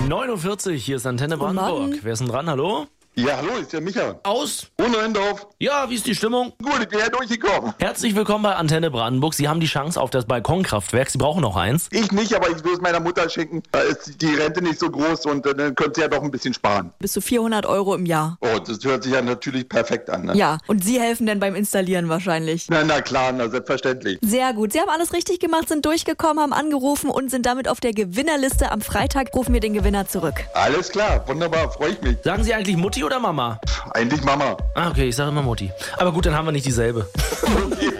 9:40 Uhr, hier ist Antenne Brandenburg. Wer ist denn dran? Hallo? Ja, hallo, ist der Micha. Aus? Unendorf. Ja, wie ist die Stimmung? Gut, ich bin ja durchgekommen. Herzlich willkommen bei Antenne Brandenburg. Sie haben die Chance auf das Balkonkraftwerk. Sie brauchen noch eins. Ich nicht, aber ich will es meiner Mutter schenken. Da ist die Rente nicht so groß und dann könnte sie ja doch ein bisschen sparen. Bis zu 400 € im Jahr. Oh, das hört sich ja natürlich perfekt an, ne? Ja, und Sie helfen denn beim Installieren wahrscheinlich. Na klar, selbstverständlich. Sehr gut. Sie haben alles richtig gemacht, sind durchgekommen, haben angerufen und sind damit auf der Gewinnerliste. Am Freitag rufen wir den Gewinner zurück. Alles klar, wunderbar, freue ich mich. Sagen Sie eigentlich Mutti oder Mama? Eigentlich Mama. Ah, okay, ich sage immer Mutti. Aber gut, dann haben wir nicht dieselbe.